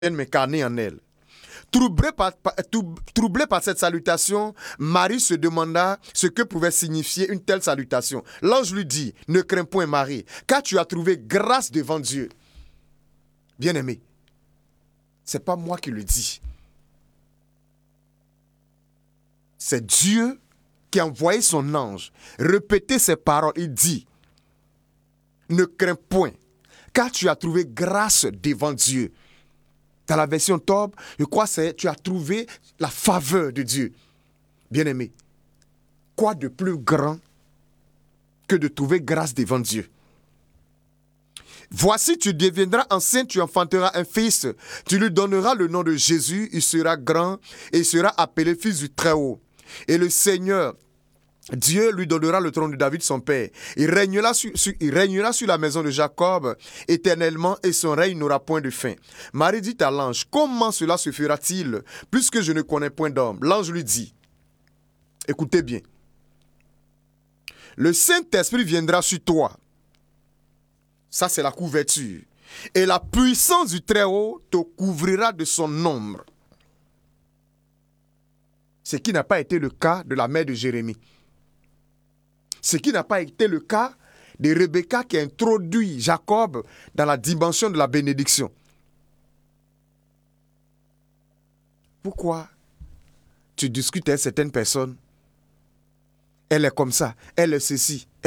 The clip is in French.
m'incarner en elle. Troublé par cette salutation, Marie se demanda ce que pouvait signifier une telle salutation. L'ange lui dit, ne crains point Marie, car tu as trouvé grâce devant Dieu. Bien-aimé, c'est pas moi qui le dis. C'est Dieu qui a envoyé son ange répéter ces paroles. Il dit, ne crains point, car tu as trouvé grâce devant Dieu. Dans la version Tob, je crois que tu as trouvé la faveur de Dieu. Bien-aimé, quoi de plus grand que de trouver grâce devant Dieu? Voici, tu deviendras enceinte, tu enfanteras un fils. Tu lui donneras le nom de Jésus, il sera grand et il sera appelé fils du Très-Haut. Et le Seigneur, Dieu lui donnera le trône de David, son père. Il régnera sur la maison de Jacob éternellement et son règne n'aura point de fin. Marie dit à l'ange, comment cela se fera-t-il puisque je ne connais point d'homme? L'ange lui dit, écoutez bien, le Saint-Esprit viendra sur toi. Ça, c'est la couverture. Et la puissance du Très-Haut te couvrira de son ombre. Ce qui n'a pas été le cas de la mère de Jérémie. Ce qui n'a pas été le cas de Rebecca qui a introduit Jacob dans la dimension de la bénédiction. Pourquoi tu discutes avec certaines personnes? Elle est comme ça, elle est ceci.